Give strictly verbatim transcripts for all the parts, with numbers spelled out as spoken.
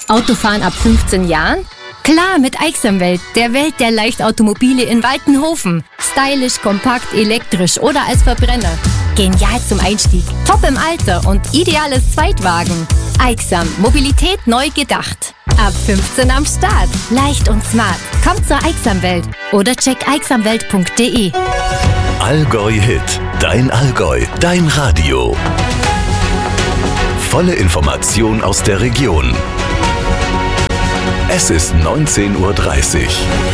Autofahren ab fünfzehn Jahren? Klar, mit Aixamwelt, der Welt der Leichtautomobile in Waltenhofen. Stylisch, kompakt, elektrisch oder als Verbrenner. Genial zum Einstieg, top im Alter und ideales Zweitwagen. Aixam, Mobilität neu gedacht. Ab fünfzehn am Start. Leicht und smart. Kommt zur Aixamwelt oder check aixamwelt punkt de. Allgäu Hit. Dein Allgäu. Dein Radio. Volle Information aus der Region. Es ist neunzehn Uhr dreißig.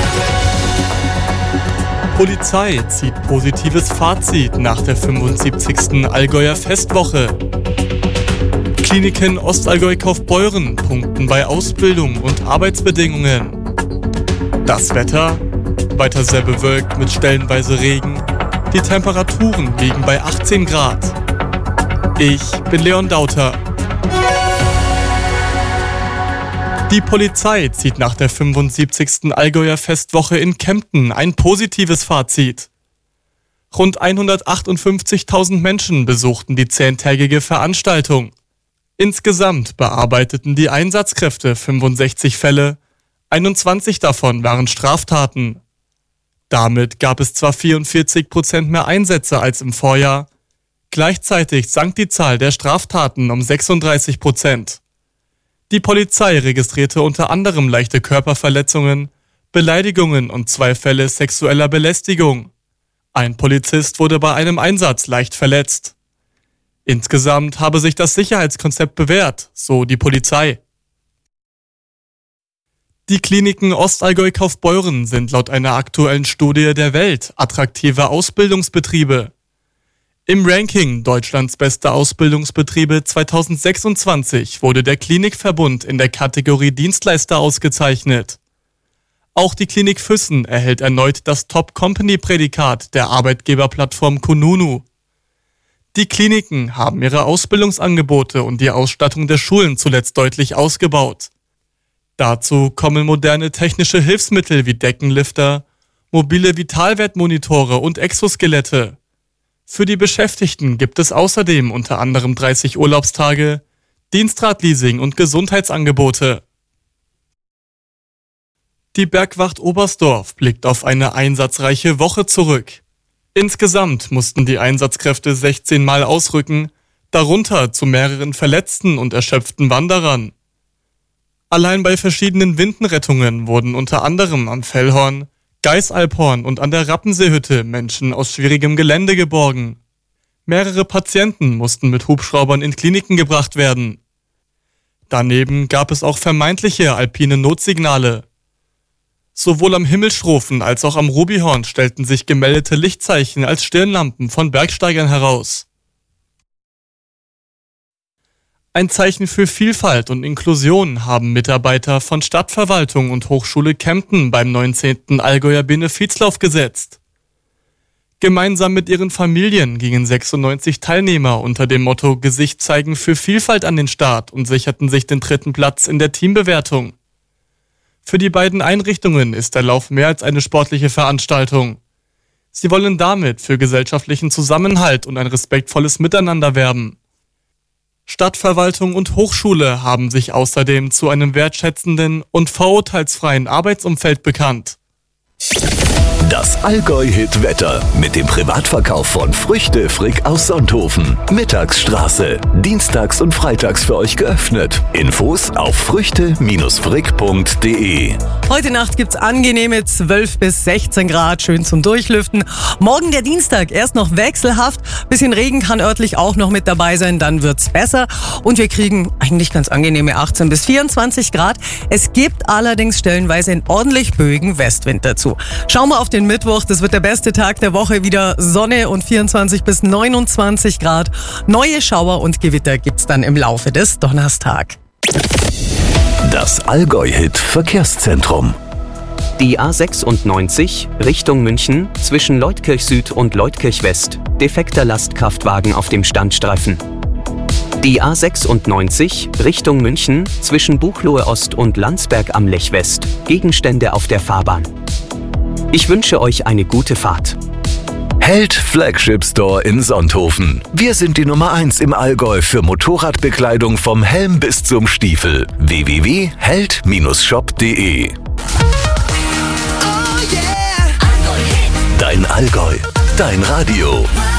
Polizei zieht positives Fazit nach der fünfundsiebzigsten Allgäuer Festwoche. Kliniken Ostallgäu-Kaufbeuren punkten bei Ausbildung und Arbeitsbedingungen. Das Wetter? Weiter sehr bewölkt mit stellenweise Regen. Die Temperaturen liegen bei achtzehn Grad. Ich bin Leon Dauter. Die Polizei zieht nach der fünfundsiebzigsten Allgäuer Festwoche in Kempten ein positives Fazit. Rund hundertachtundfünfzigtausend Menschen besuchten die zehntägige Veranstaltung. Insgesamt bearbeiteten die Einsatzkräfte fünfundsechzig Fälle, einundzwanzig davon waren Straftaten. Damit gab es zwar vierundvierzig Prozent mehr Einsätze als im Vorjahr, gleichzeitig sank die Zahl der Straftaten um sechsunddreißig Prozent. Die Polizei registrierte unter anderem leichte Körperverletzungen, Beleidigungen und zwei Fälle sexueller Belästigung. Ein Polizist wurde bei einem Einsatz leicht verletzt. Insgesamt habe sich das Sicherheitskonzept bewährt, so die Polizei. Die Kliniken Ostallgäu-Kaufbeuren sind laut einer aktuellen Studie der Welt attraktive Ausbildungsbetriebe. Im Ranking Deutschlands beste Ausbildungsbetriebe zweitausendsechsundzwanzig wurde der Klinikverbund in der Kategorie Dienstleister ausgezeichnet. Auch die Klinik Füssen erhält erneut das Top-Company-Prädikat der Arbeitgeberplattform Kununu. Die Kliniken haben ihre Ausbildungsangebote und die Ausstattung der Schulen zuletzt deutlich ausgebaut. Dazu kommen moderne technische Hilfsmittel wie Deckenlifter, mobile Vitalwertmonitore und Exoskelette. Für die Beschäftigten gibt es außerdem unter anderem dreißig Urlaubstage, Dienstradleasing und Gesundheitsangebote. Die Bergwacht Oberstdorf blickt auf eine einsatzreiche Woche zurück. Insgesamt mussten die Einsatzkräfte sechzehn Mal ausrücken, darunter zu mehreren verletzten und erschöpften Wanderern. Allein bei verschiedenen Windenrettungen wurden unter anderem am Fellhorn, Geisalphorn und an der Rappenseehütte Menschen aus schwierigem Gelände geborgen. Mehrere Patienten mussten mit Hubschraubern in Kliniken gebracht werden. Daneben gab es auch vermeintliche alpine Notsignale. Sowohl am Himmelschrofen als auch am Rubihorn stellten sich gemeldete Lichtzeichen als Stirnlampen von Bergsteigern heraus. Ein Zeichen für Vielfalt und Inklusion haben Mitarbeiter von Stadtverwaltung und Hochschule Kempten beim neunzehnten Allgäuer Benefizlauf gesetzt. Gemeinsam mit ihren Familien gingen sechsundneunzig Teilnehmer unter dem Motto Gesicht zeigen für Vielfalt an den Start und sicherten sich den dritten Platz in der Teambewertung. Für die beiden Einrichtungen ist der Lauf mehr als eine sportliche Veranstaltung. Sie wollen damit für gesellschaftlichen Zusammenhalt und ein respektvolles Miteinander werben. Stadtverwaltung und Hochschule haben sich außerdem zu einem wertschätzenden und vorurteilsfreien Arbeitsumfeld bekannt. Das Allgäu-Hit-Wetter mit dem Privatverkauf von Früchte Frick aus Sonthofen. Mittagsstraße. Dienstags und freitags für euch geöffnet. Infos auf früchte frick punkt de. Heute Nacht gibt's angenehme zwölf bis sechzehn Grad, schön zum Durchlüften. Morgen der Dienstag, erst noch wechselhaft. Bisschen Regen kann örtlich auch noch mit dabei sein, dann wird's besser. Und wir kriegen eigentlich ganz angenehme achtzehn bis vierundzwanzig Grad. Es gibt allerdings stellenweise einen ordentlich böigen Westwind dazu. Schauen wir auf den Mittwoch, das wird der beste Tag der Woche, wieder Sonne und vierundzwanzig bis neunundzwanzig Grad. Neue Schauer und Gewitter gibt's dann im Laufe des Donnerstag. Das Allgäu-Hit Verkehrszentrum. Die A sechsundneunzig Richtung München zwischen Leutkirch Süd und Leutkirch West. Defekter Lastkraftwagen auf dem Standstreifen. Die A sechsundneunzig Richtung München zwischen Buchloe Ost und Landsberg am Lech West. Gegenstände auf der Fahrbahn. Ich wünsche euch eine gute Fahrt. Held Flagship Store in Sonthofen. Wir sind die Nummer eins im Allgäu für Motorradbekleidung vom Helm bis zum Stiefel. w w w punkt held Bindestrich shop punkt de Dein Allgäu, dein Radio.